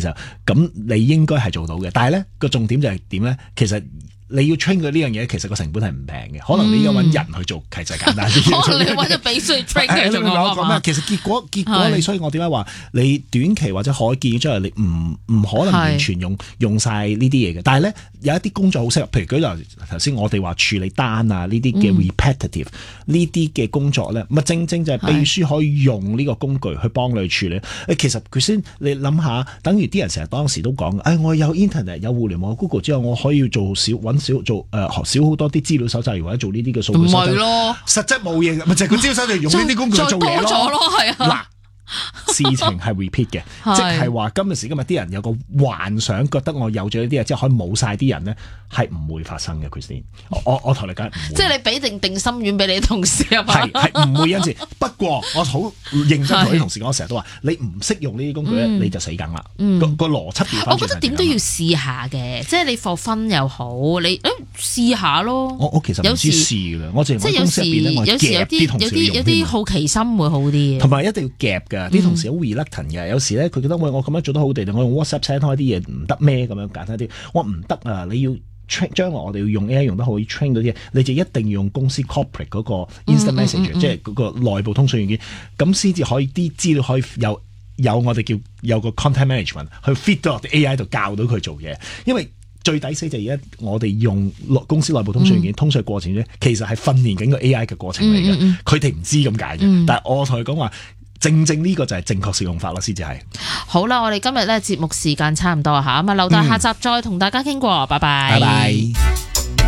時候，咁你應該係做到嘅。但係咧個重點就係點咧？其實你要 train 佢呢樣嘢，其實個成本係唔平嘅。可能你要揾人去做，其實簡單啲。 可能你揾咗俾稅 train 佢做講其實結果你，所以我點解話你短期或者可見將來你唔可能完全用晒呢啲嘢嘅。但係咧有一啲工作好適合，譬如舉例頭先我哋話處理單啊呢啲嘅 repetitive 呢啲嘅工作咧，咪正就係秘書可以用呢個工具去幫你處理。其實佢先你諗下，等於啲人成日當時都講，我有 internet 有互聯網 Google 之後，我可以做少好多啲資料搜集，或者做呢啲嘅數據搜集。唔係咯，實質冇嘢嘅，咪就係佢資料搜集用呢啲工具去做嘢咯。係啊。事情係 repeat 嘅，即係話今時今日啲人有個幻想，覺得我有咗呢啲嘢之後可以冇晒啲人咧，係唔會發生嘅。Christine，我同你講， 即係你俾定心丸俾你同事啊嘛， 係唔會因此。不過我好認真同啲同事講，我成日都話你唔識用呢啲工具咧，你就死梗啦。個邏輯調翻轉， 我覺得點都要試下嘅，即係你for fun又好，你試下咯。 我其實唔知試嘅，我淨係公司入邊咧，我夾啲同事有啲好奇心會好啲， 同埋一定要夾嘅。啲同事好 reluctant 嘅，有時咧佢覺得我咁樣做得好地道，我用 WhatsApp send 開啲嘢唔得咩咁樣簡單啲，我唔得啊！你要 train 將來我哋要用 AI 用得好，要 train 到啲嘢，你就一定要用公司 corporate 嗰個 instant message，即係嗰個內部通訊軟件，咁先至可以啲資料可以有我哋叫有個 content management 去 feed 到我哋 AI 度教到佢做嘢，因為最抵死就係而家我哋用公司內部通訊軟件通訊過程咧，其實係訓練緊個 AI 嘅過程嚟嘅，佢哋唔知咁解嘅，但係我同佢講話。正呢個就係正確使用法咯，先至係。 好啦，我哋今日咧節目時間差唔多嚇，咁啊留待下集再同大家傾過，拜拜。 拜拜。